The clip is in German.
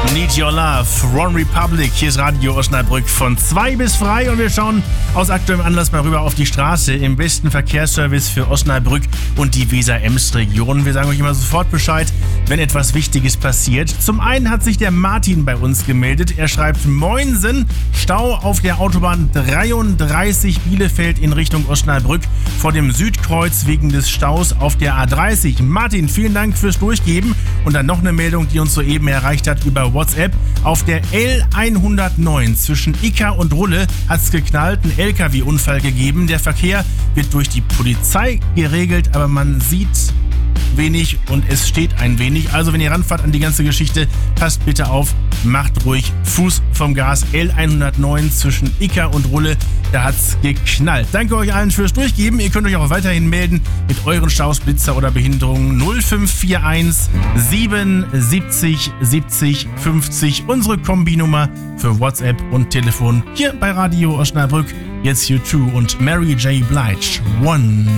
Need Your Love, One Republic. Hier ist Radio Osnabrück von 2 bis frei und wir schauen aus aktuellem Anlass mal rüber auf die Straße im besten Verkehrsservice für Osnabrück und die Weser-Ems-Region. Wir sagen euch immer sofort Bescheid, wenn etwas Wichtiges passiert. Zum einen hat sich der Martin bei uns gemeldet. Er schreibt: Moinsen, Stau auf der Autobahn 33 Bielefeld in Richtung Osnabrück vor dem Südkreuz wegen des Staus auf der A30. Martin, vielen Dank fürs Durchgeben. Und dann noch eine Meldung, die uns soeben erreicht hat über WhatsApp. Auf der L109 zwischen Icka und Rulle hat es geknallt, einen LKW-Unfall gegeben. Der Verkehr wird durch die Polizei geregelt, aber man sieht wenig und es steht ein wenig. Also wenn ihr ranfahrt an die ganze Geschichte, passt bitte auf, macht ruhig Fuß vom Gas. L109 zwischen Icka und Rulle, da hat's geknallt. Danke euch allen fürs Durchgeben. Ihr könnt euch auch weiterhin melden mit euren Staus, Blitzer oder Behinderungen. 0541 77 70 50. Unsere Kombinummer für WhatsApp und Telefon hier bei Radio Osnabrück. Jetzt U2 und Mary J. Blige. One.